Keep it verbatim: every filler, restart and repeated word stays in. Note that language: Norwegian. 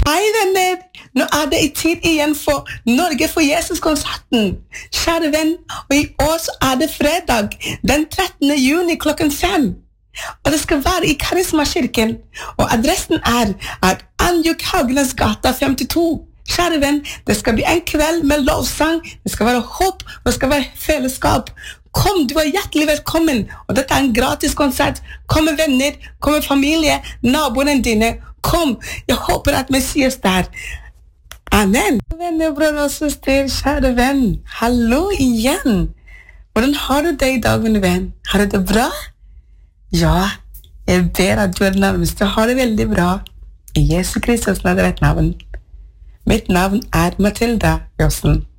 Hei venner, nå er det i tid igjen for Norge for Jesus-konserten. Kjære venn, og i år så er det fredag, den trettende juni klokken fem. Og det skal være i Karisma-kirken, og adressen er, er Anjuk Haugenes gata femtito. Kjære venn, det skal bli en kveld med lovsang, det skal være håp, og det skal være fellesskap. Kom, du er hjertelig velkommen, og dette er en gratis konsert. Kom med venner, kom med familie, naboene dine. Kom, jeg håper at Messias der. Amen. Venner, bror og søster, kjære venn, hallo igjen. Hvordan har du det i dag, min venn? Har du det bra? Ja, jeg ber at du er nærmeste, har det veldig bra. I Jesu Kristus er det et navn. Mitt navn er Matilda Jossen.